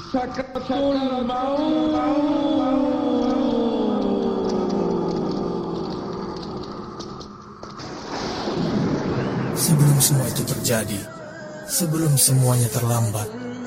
Sakatul Maut. Sebelum semua itu terjadi, sebelum semuanya terlambat,